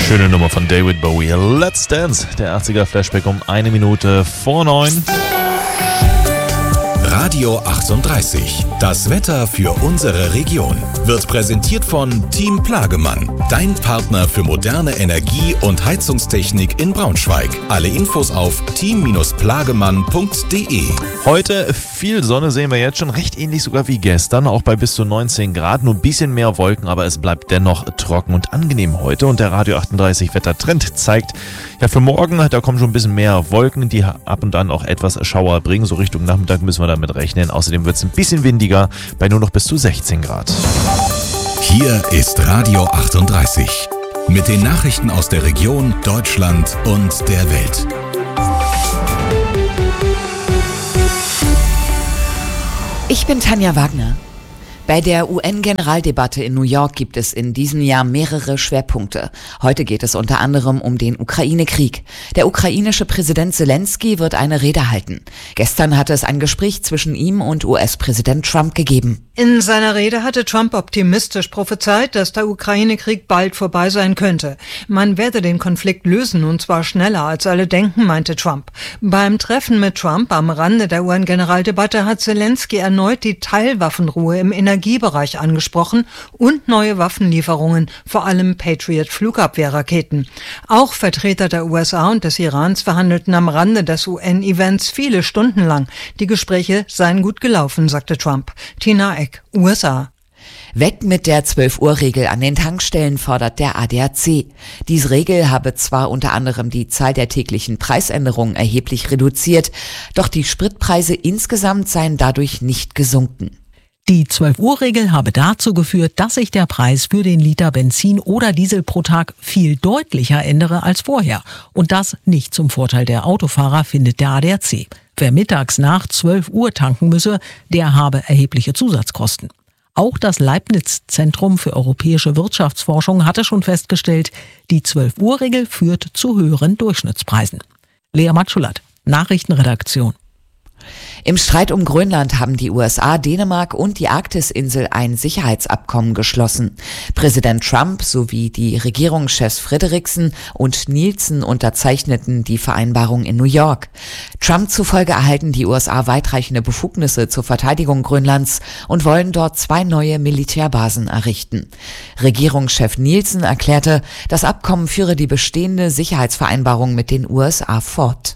Schöne Nummer von David Bowie. Let's Dance, der 80er Flashback um 1 Minute vor 9. Radio 38. Das Wetter für unsere Region wird präsentiert von Team Plagemann. Dein Partner für moderne Energie- und Heizungstechnik in Braunschweig. Alle Infos auf team-plagemann.de. Heute viel Sonne sehen wir jetzt schon, recht ähnlich sogar wie gestern, auch bei bis zu 19 Grad, nur ein bisschen mehr Wolken, aber es bleibt dennoch trocken und angenehm heute. Und der Radio 38 Wettertrend zeigt, ja für morgen, da kommen schon ein bisschen mehr Wolken, die ab und an auch etwas Schauer bringen. So Richtung Nachmittag müssen wir damit rechnen. Außerdem wird es ein bisschen windiger, bei nur noch bis zu 16 Grad. Hier ist Radio 38 mit den Nachrichten aus der Region, Deutschland und der Welt. Ich bin Tanja Wagner. Bei der UN-Generaldebatte in New York gibt es in diesem Jahr mehrere Schwerpunkte. Heute geht es unter anderem um den Ukraine-Krieg. Der ukrainische Präsident Zelensky wird eine Rede halten. Gestern hatte es ein Gespräch zwischen ihm und US-Präsident Trump gegeben. In seiner Rede hatte Trump optimistisch prophezeit, dass der Ukraine-Krieg bald vorbei sein könnte. Man werde den Konflikt lösen, und zwar schneller als alle denken, meinte Trump. Beim Treffen mit Trump am Rande der UN-Generaldebatte hat Zelensky erneut die Teilwaffenruhe im Energiebereich angesprochen und neue Waffenlieferungen, vor allem Patriot-Flugabwehrraketen. Auch Vertreter der USA und des Irans verhandelten am Rande des UN-Events viele Stunden lang. Die Gespräche seien gut gelaufen, sagte Trump. Tina Eck, USA. Weg mit der 12-Uhr-Regel an den Tankstellen, fordert der ADAC. Diese Regel habe zwar unter anderem die Zahl der täglichen Preisänderungen erheblich reduziert, doch die Spritpreise insgesamt seien dadurch nicht gesunken. Die 12-Uhr-Regel habe dazu geführt, dass sich der Preis für den Liter Benzin oder Diesel pro Tag viel deutlicher ändere als vorher. Und das nicht zum Vorteil der Autofahrer, findet der ADAC. Wer mittags nach 12 Uhr tanken müsse, der habe erhebliche Zusatzkosten. Auch das Leibniz-Zentrum für europäische Wirtschaftsforschung hatte schon festgestellt, die 12-Uhr-Regel führt zu höheren Durchschnittspreisen. Lea Matschulat, Nachrichtenredaktion. Im Streit um Grönland haben die USA, Dänemark und die Arktisinsel ein Sicherheitsabkommen geschlossen. Präsident Trump sowie die Regierungschefs Frederiksen und Nielsen unterzeichneten die Vereinbarung in New York. Trump zufolge erhalten die USA weitreichende Befugnisse zur Verteidigung Grönlands und wollen dort 2 neue Militärbasen errichten. Regierungschef Nielsen erklärte, das Abkommen führe die bestehende Sicherheitsvereinbarung mit den USA fort.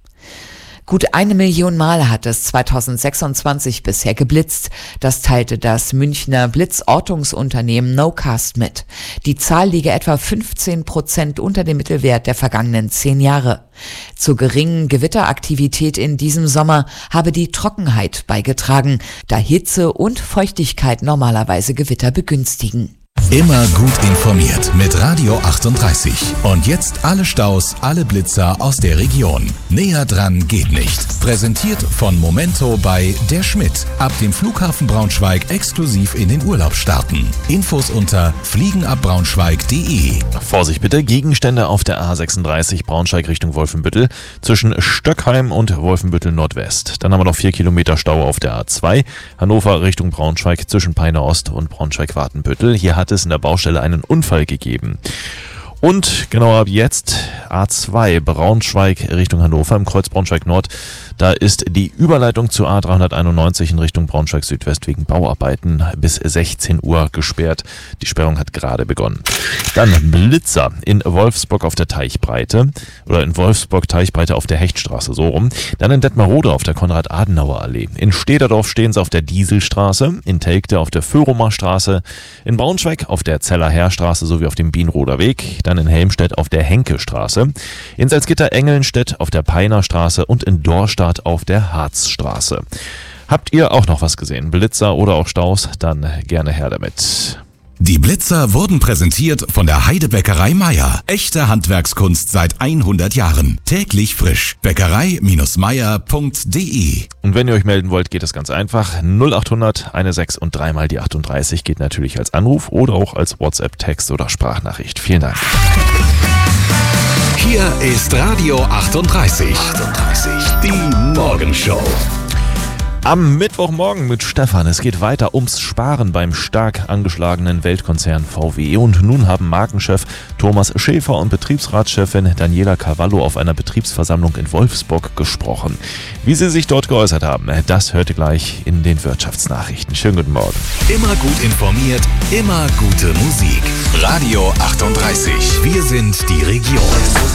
Gut 1 Million Mal hat es 2026 bisher geblitzt. Das teilte das Münchner Blitzortungsunternehmen Nocast mit. Die Zahl liege etwa 15% unter dem Mittelwert der vergangenen 10 Jahre. Zur geringen Gewitteraktivität in diesem Sommer habe die Trockenheit beigetragen, da Hitze und Feuchtigkeit normalerweise Gewitter begünstigen. Immer gut informiert mit Radio 38. Und jetzt alle Staus, alle Blitzer aus der Region. Näher dran geht nicht. Präsentiert von Momento bei Der Schmidt. Ab dem Flughafen Braunschweig exklusiv in den Urlaub starten. Infos unter fliegenabbraunschweig.de. Vorsicht bitte, Gegenstände auf der A36 Braunschweig Richtung Wolfenbüttel zwischen Stöckheim und Wolfenbüttel Nordwest. Dann haben wir noch 4 Kilometer Stau auf der A2 Hannover Richtung Braunschweig zwischen Peine Ost und Braunschweig-Wartenbüttel. Hier hat es in der Baustelle einen Unfall gegeben. Und genau ab jetzt A2 Braunschweig Richtung Hannover im Kreuz Braunschweig Nord. Da ist die Überleitung zur A391 in Richtung Braunschweig Südwest wegen Bauarbeiten bis 16 Uhr gesperrt. Die Sperrung hat gerade begonnen. Dann Blitzer in Wolfsburg auf der Teichbreite oder in Wolfsburg Teichbreite auf der Hechtstraße, so rum. Dann in Detmarode auf der Konrad-Adenauer-Allee. In Stederdorf stehen sie auf der Dieselstraße, in Telgte auf der Föhrumer Straße, in Braunschweig auf der Zeller Heerstraße sowie auf dem Bienroder Weg. Dann in Helmstedt auf der Henke-Straße, in Salzgitter-Engelnstedt auf der Peiner Straße und in Dorstadt auf der Harzstraße. Habt ihr auch noch was gesehen? Blitzer oder auch Staus? Dann gerne her damit. Die Blitzer wurden präsentiert von der Heidebäckerei Meier. Echte Handwerkskunst seit 100 Jahren. Täglich frisch. Bäckerei-meier.de. Und wenn ihr euch melden wollt, geht es ganz einfach. 0800 16 und 3 mal die 38 geht natürlich als Anruf oder auch als WhatsApp-Text oder Sprachnachricht. Vielen Dank. Hier ist Radio 38. Die Morgenshow. Am Mittwochmorgen mit Stefan. Es geht weiter ums Sparen beim stark angeschlagenen Weltkonzern VW. Und nun haben Markenchef Thomas Schäfer und Betriebsratschefin Daniela Cavallo auf einer Betriebsversammlung in Wolfsburg gesprochen. Wie sie sich dort geäußert haben, das hört ihr gleich in den Wirtschaftsnachrichten. Schönen guten Morgen. Immer gut informiert, immer gute Musik. Radio 38. Wir sind die Region.